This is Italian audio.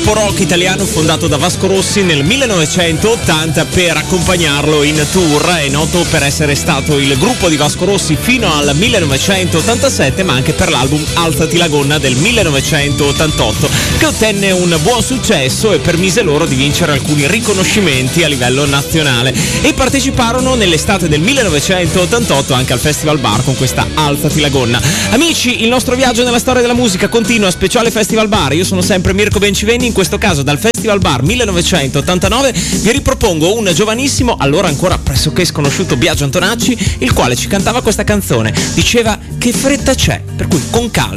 gruppo rock italiano fondato da Vasco Rossi nel 1980 per accompagnarlo in tour. È noto per essere stato il gruppo di Vasco Rossi fino al 1987, ma anche per l'album Alzati la gonna del 1988, che ottenne un buon successo e permise loro di vincere alcuni riconoscimenti a livello nazionale, e parteciparono nell'estate del 1988 anche al Festival Bar con questa Alzati la gonna. Amici, il nostro viaggio nella storia della musica continua, speciale Festival Bar. Io sono sempre Mirko Bencivenni, in questo caso dal Festival Bar 1989 vi ripropongo un giovanissimo, allora ancora pressoché sconosciuto, Biagio Antonacci, il quale ci cantava questa canzone. Diceva: che fretta c'è, per cui con calma